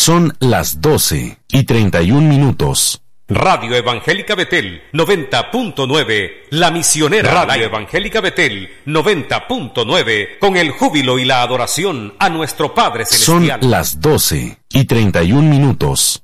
Son las 12:31. Radio Evangélica Betel 90.9, La Misionera. Radio Evangélica Betel 90.9, con el júbilo y la adoración a nuestro Padre Celestial. Son las 12:31.